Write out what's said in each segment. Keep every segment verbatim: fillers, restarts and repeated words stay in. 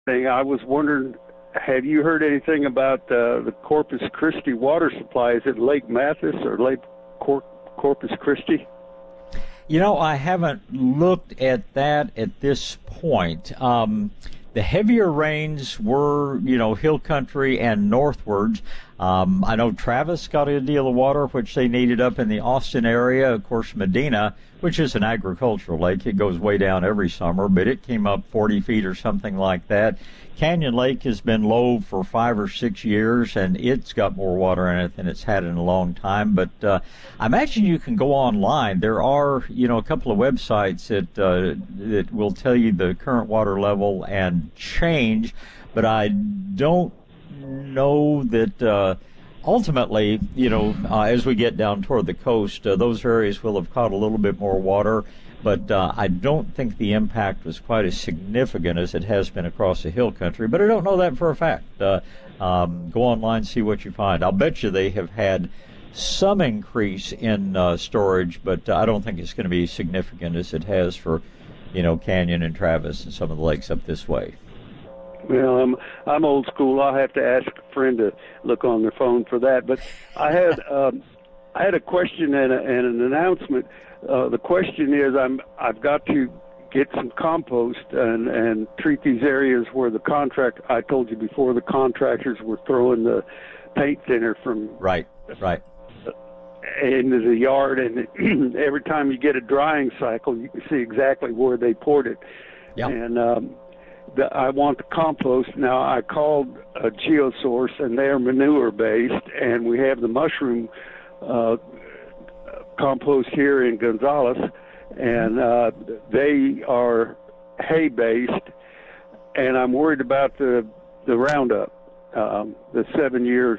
thing. I was wondering, have you heard anything about uh, the Corpus Christi water supply? Is it Lake Mathis or Lake Cor- Corpus Christi? You know, I haven't looked at that at this point. Um, the heavier rains were, you know, hill country and northwards. Um, I know Travis got a deal of water, which they needed up in the Austin area. Of course, Medina, which is an agricultural lake, it goes way down every summer, but it came up forty feet or something like that. Canyon Lake has been low for five or six years, and it's got more water in it than it's had in a long time. But uh, I imagine you can go online. There are, you know, a couple of websites that uh, that will tell you the current water level and change, but I don't know that uh, ultimately, you know, uh, as we get down toward the coast, uh, those areas will have caught a little bit more water. But uh, I don't think the impact was quite as significant as it has been across the hill country. But I don't know that for a fact. Uh, um, go online, see what you find. I'll bet you they have had some increase in uh, storage, but uh, I don't think it's going to be as significant as it has for, you know, Canyon and Travis and some of the lakes up this way. Well, I'm I'm old school. I'll have to ask a friend to look on their phone for that. But I had um, I had a question and, a, and an announcement. Uh, the question is, I'm I've got to get some compost and and treat these areas where the contract. I told you before, the contractors were throwing the paint thinner from right, right into the yard, and every time you get a drying cycle, you can see exactly where they poured it. Yeah. And um, the, I want the compost. Now, I called uh, GeoSource, and they're manure-based, and we have the mushroom uh, compost here in Gonzales, and uh, they are hay-based, and I'm worried about the, the Roundup, um, the seven-year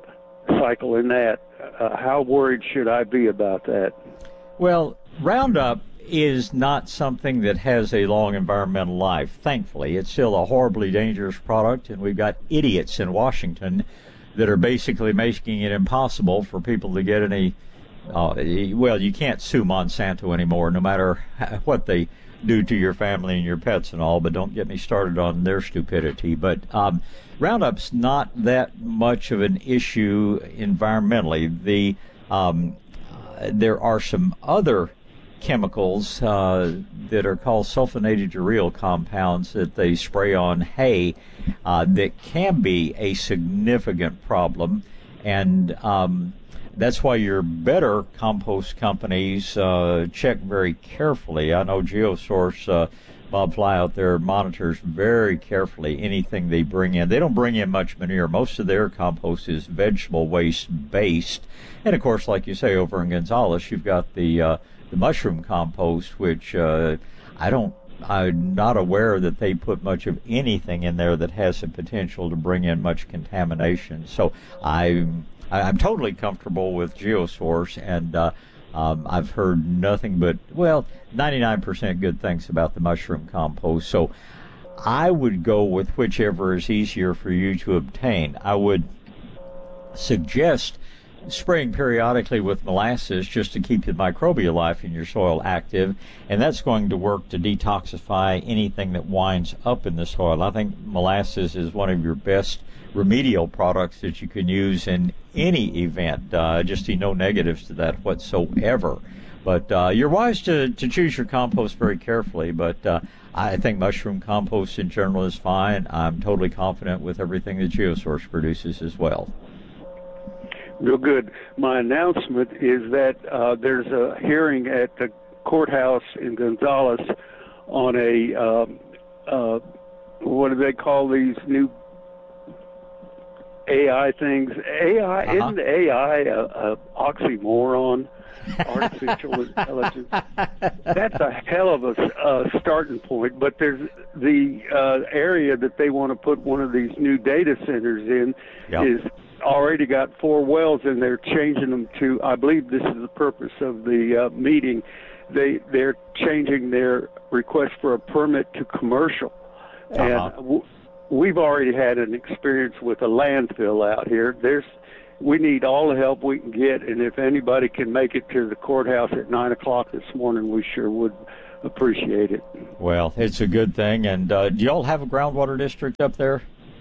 cycle in that. Uh, how worried should I be about that? Well, Roundup is not something that has a long environmental life, thankfully. It's still a horribly dangerous product, and we've got idiots in Washington that are basically making it impossible for people to get any, uh, well, you can't sue Monsanto anymore, no matter what they do to your family and your pets and all, but don't get me started on their stupidity. But um, Roundup's not that much of an issue environmentally. The um, uh, there are some other chemicals uh, that are called sulfonated ureal compounds that they spray on hay uh, that can be a significant problem, and um, that's why your better compost companies uh, check very carefully. I know GeoSource, uh, Bob Fly out there monitors very carefully anything they bring in. They don't bring in much manure. Most of their compost is vegetable waste based, and of course, like you say, over in Gonzales, you've got the uh, the mushroom compost, which uh, I don't. I'm not aware that they put much of anything in there that has the potential to bring in much contamination. So I'm I'm totally comfortable with GeoSource, and uh, um, I've heard nothing but, well, ninety-nine percent good things about the mushroom compost. So I would go with whichever is easier for you to obtain. I would suggest spraying periodically with molasses just to keep the microbial life in your soil active, and that's going to work to detoxify anything that winds up in the soil. I think molasses is one of your best remedial products that you can use in any event. Uh, just see no negatives to that whatsoever. But uh, you're wise to, to choose your compost very carefully, but uh, I think mushroom compost in general is fine. I'm totally confident with everything that GeoSource produces as well. Real good. My announcement is that uh, there's a hearing at the courthouse in Gonzales on a, um, uh, what do they call these new A I things? A I, uh-huh. Isn't A I a, a oxymoron? Artificial intelligence. That's a hell of a uh, starting point, but there's the uh, area that they want to put one of these new data centers in yep. is already got four wells, and they're changing them to, I believe this is the purpose of the uh, meeting, they, they're changing their request for a permit to commercial. Uh-huh. And w- we've already had an experience with a landfill out here. There's we need all the help we can get, and if anybody can make it to the courthouse at nine o'clock this morning, we sure would appreciate it. Well, it's a good thing. And uh, do y'all have a groundwater district up there?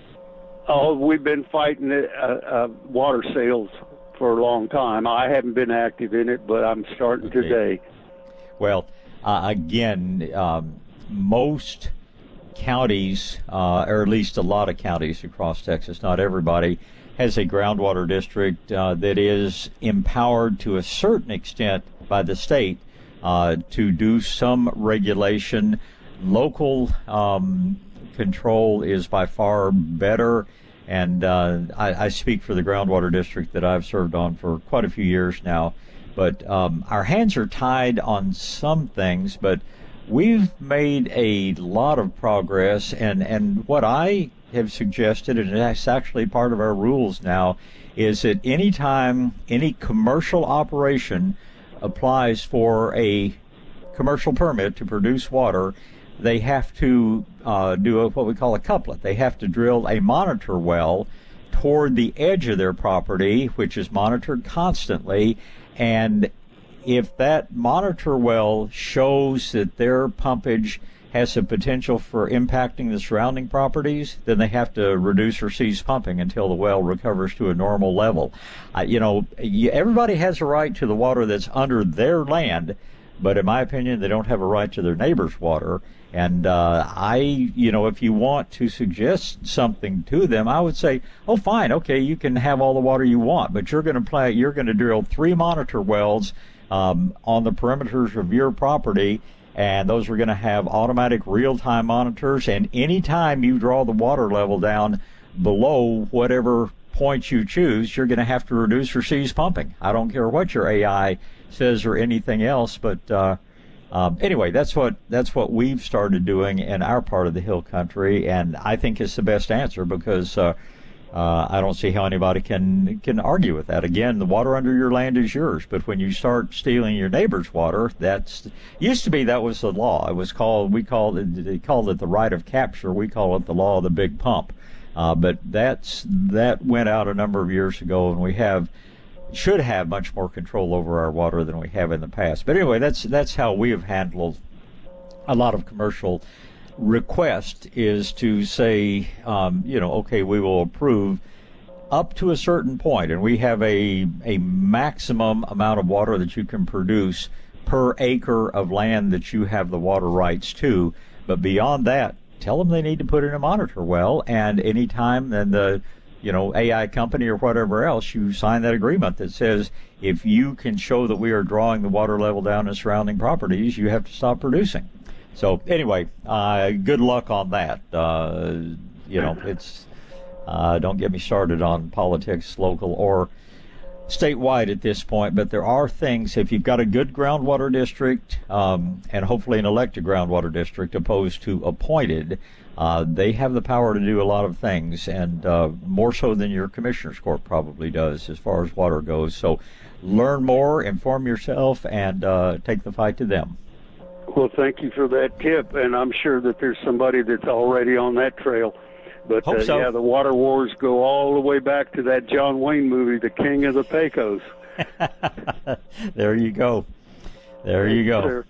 Oh, we've been fighting it, uh, uh, water sales for a long time. I haven't been active in it, but I'm starting Okay. today. Well, uh, again, um, most counties, uh, or at least a lot of counties across Texas, not everybody, has a groundwater district uh, that is empowered to a certain extent by the state uh, to do some regulation. Local um, control is by far better, and uh, I, I speak for the groundwater district that I've served on for quite a few years now. But um, our hands are tied on some things, but we've made a lot of progress, and, and what I have suggested, and it's actually part of our rules now, is that anytime any commercial operation applies for a commercial permit to produce water, they have to uh, do a, what we call a couplet. They have to drill a monitor well toward the edge of their property, which is monitored constantly. And if that monitor well shows that their pumpage has the potential for impacting the surrounding properties, then they have to reduce or cease pumping until the well recovers to a normal level. Uh, you know, everybody has a right to the water that's under their land, but in my opinion, they don't have a right to their neighbor's water. And uh, I, you know, if you want to suggest something to them, I would say, oh, fine, okay, you can have all the water you want, but you're going to play, you're going to drill three monitor wells um, on the perimeters of your property, and those are going to have automatic real-time monitors. And anytime you draw the water level down below whatever point you choose, you're going to have to reduce or cease pumping. I don't care what your A I says or anything else, but uh, um, anyway, that's what that's what we've started doing in our part of the hill country, and I think it's the best answer because uh, uh, I don't see how anybody can can argue with that. Again, the water under your land is yours, but when you start stealing your neighbor's water, that's used to be that was the law. It was called we called it they called it the right of capture. We call it the law of the big pump. Uh, but that's that went out a number of years ago, and we have should have much more control over our water than we have in the past. But anyway, that's that's how we have handled a lot of commercial request, is to say, um, you know, okay, we will approve up to a certain point, and we have a a maximum amount of water that you can produce per acre of land that you have the water rights to. But beyond that, tell them they need to put in a monitor well, and anytime then the you know A I company or whatever else, you sign that agreement that says if you can show that we are drawing the water level down in surrounding properties, you have to stop producing. So anyway, uh, good luck on that. Uh, you know, it's uh, don't get me started on politics, local or statewide at this point, but there are things, if you've got a good groundwater district, um, and hopefully an elected groundwater district opposed to appointed, uh, they have the power to do a lot of things, and uh, more so than your commissioner's court probably does as far as water goes. So learn more, inform yourself, and uh, take the fight to them. Well, thank you for that tip, and I'm sure that there's somebody that's already on that trail. But Hope uh, so. yeah, the water wars go all the way back to that John Wayne movie, The King of the Pecos. There you go. There you go. Sir.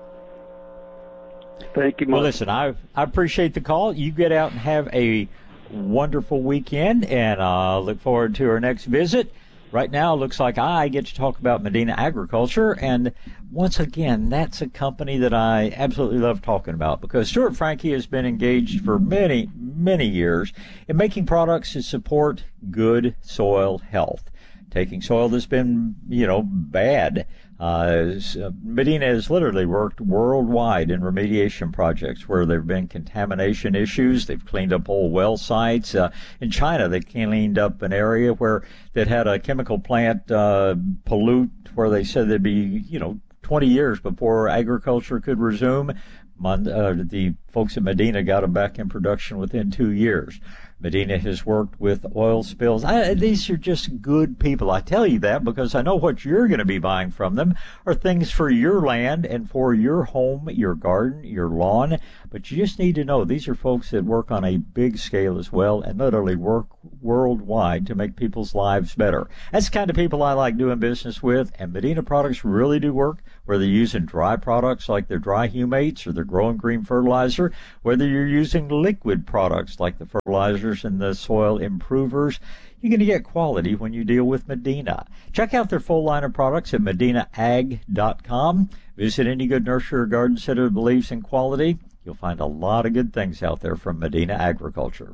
Thank you much. Well, listen, I I appreciate the call. You get out and have a wonderful weekend, and I uh, look forward to our next visit. Right now, it looks like I get to talk about Medina Agriculture, and once again, that's a company that I absolutely love talking about because Stuart Franke has been engaged for many, many years in making products that support good soil health. Taking soil that's been, you know, bad. Uh, Medina has literally worked worldwide in remediation projects where there have been contamination issues. They've cleaned up whole well sites. Uh, in China, they cleaned up an area where that had a chemical plant uh, pollute, where they said there'd be, you know, twenty years before agriculture could resume. Mon- uh, the folks at Medina got them back in production within two years. Medina has worked with oil spills. I, these are just good people. I tell you that because I know what you're going to be buying from them are things for your land and for your home, your garden, your lawn. But you just need to know these are folks that work on a big scale as well and literally work worldwide to make people's lives better. That's the kind of people I like doing business with, and Medina products really do work, whether you're using dry products like their dry humates or their growing green fertilizer, whether you're using liquid products like the fertilizers and the soil improvers. You're going to get quality when you deal with Medina. Check out their full line of products at medina ag dot com. Visit any good nursery or garden center that believes in quality. You'll find a lot of good things out there from Medina Agriculture.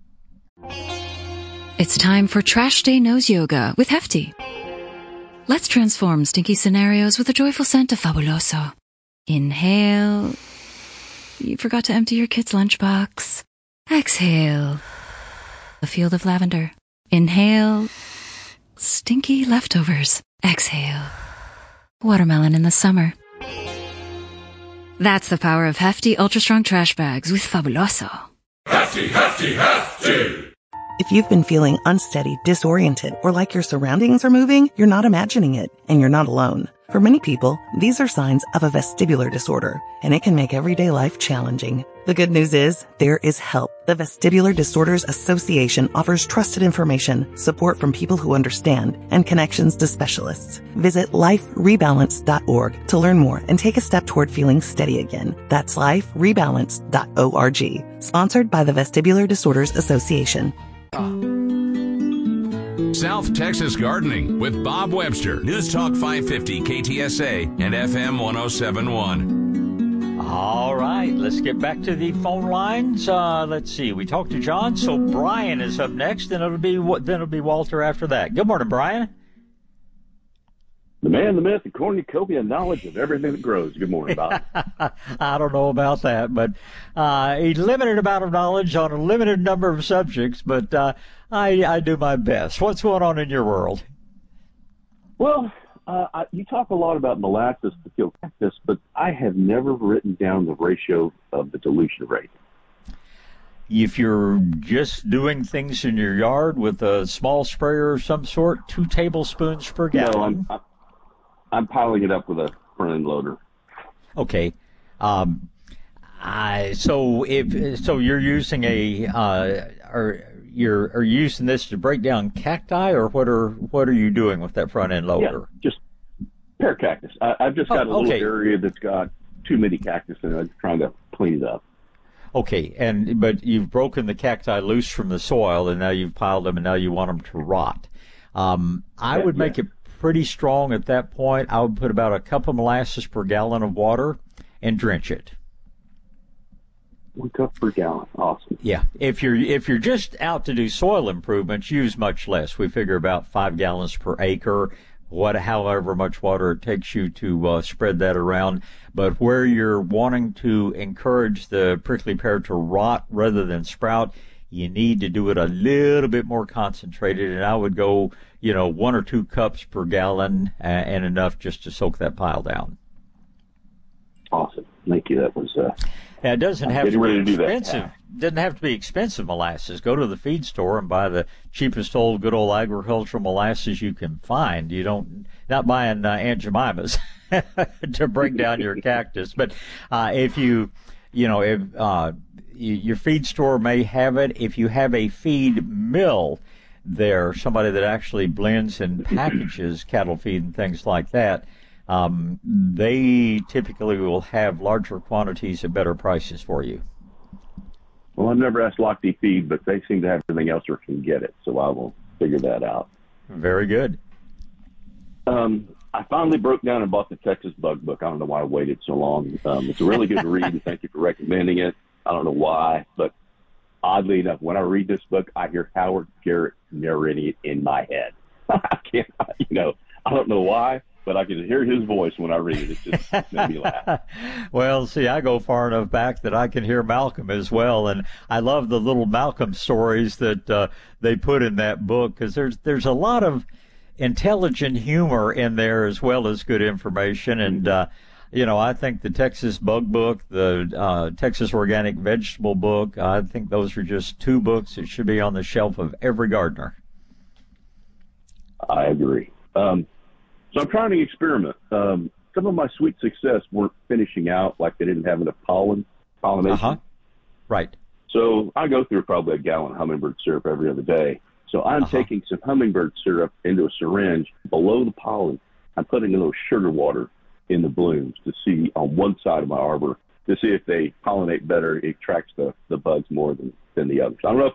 It's time for Trash Day Nose Yoga with Hefty. Let's transform stinky scenarios with a joyful scent of Fabuloso. Inhale. You forgot to empty your kid's lunchbox. Exhale. A field of lavender. Inhale. Stinky leftovers. Exhale. Watermelon in the summer. That's the power of Hefty Ultra Strong Trash Bags with Fabuloso. Hefty, Hefty, Hefty! If you've been feeling unsteady, disoriented, or like your surroundings are moving, you're not imagining it, and you're not alone. For many people, these are signs of a vestibular disorder, and it can make everyday life challenging. The good news is, there is help. The Vestibular Disorders Association offers trusted information, support from people who understand, and connections to specialists. Visit life rebalance dot org to learn more and take a step toward feeling steady again. That's life rebalance dot org. Sponsored by the Vestibular Disorders Association. South Texas Gardening with Bob Webster. News Talk five fifty K T S A and F M one oh seven point one. All right, let's get back to the phone lines. Uh, let's see. We talked to John, so Brian is up next, and it'll be then it'll be Walter after that. Good morning, Brian. The man, the myth, the cornucopia knowledge of everything that grows. Good morning, Bob. I don't know about that, but uh, a limited amount of knowledge on a limited number of subjects, but uh, I, I do my best. What's going on in your world? Well, uh, I, you talk a lot about molasses to kill cactus, but I have never written down the ratio of the dilution rate. If you're just doing things in your yard with a small sprayer of some sort, two tablespoons per gallon. No, I'm, I'm, I'm piling it up with a front end loader. Okay. Um, I, so if so, you're using a uh, are you're are you using this to break down cacti, or what are what are you doing with that front end loader? Yeah, just pear cactus. I, I've just got oh, a little okay. area that's got too many cactus in it. I'm trying to clean it up. Okay, and but you've broken the cacti loose from the soil, and now you've piled them, and now you want them to rot. Um, I yeah, would yeah. make it pretty strong at that point. I would put about a cup of molasses per gallon of water and drench it. One cup per gallon. Awesome. Yeah. If you're if you're just out to do soil improvements, use much less. We figure about five gallons per acre. What, however much water it takes you to uh, spread that around. But where you're wanting to encourage the prickly pear to rot rather than sprout, you need to do it a little bit more concentrated, and I would go, you know, one or two cups per gallon uh, and enough just to soak that pile down. Awesome. Thank you. That was. Uh, Now, it doesn't I'm have to getting be ready to do that. expensive. Doesn't have to be expensive molasses. Go to the feed store and buy the cheapest old good old agricultural molasses you can find. You don't not buying uh, Aunt Jemima's to break down your cactus, but uh, if you, you know, if uh, you, your feed store may have it. If you have a feed mill there, somebody that actually blends and packages cattle feed and things like that. Um, they typically will have larger quantities at better prices for you. Well, I've never asked Lochte Feed, but they seem to have everything else or can get it, so I will figure that out. Very good. Um, I finally broke down and bought the Texas Bug Book. I don't know why I waited so long. Um, it's a really good read, and thank you for recommending it. I don't know why, but oddly enough, when I read this book, I hear Howard Garrett narrating it in my head. I can't, you know, I don't know why, but I can hear his voice when I read it. It just made me laugh. Well, see, I go far enough back that I can hear Malcolm as well, and I love the little Malcolm stories that uh, they put in that book, because there's there's a lot of intelligent humor in there as well as good information. And uh, you know, I think the Texas Bug Book, the uh, Texas Organic Vegetable Book, I think those are just two books that should be on the shelf of every gardener. I agree. Um, So I'm trying to experiment. Um, some of my sweet success weren't finishing out, like they didn't have enough pollen, pollination. Uh-huh. Right. So I go through probably a gallon of hummingbird syrup every other day. So I'm Uh-huh. taking some hummingbird syrup into a syringe below the pollen. I'm putting a little sugar water in the blooms to see on one side of my arbor to see if they pollinate better, it attracts the, the bugs more than, than the others. I don't know if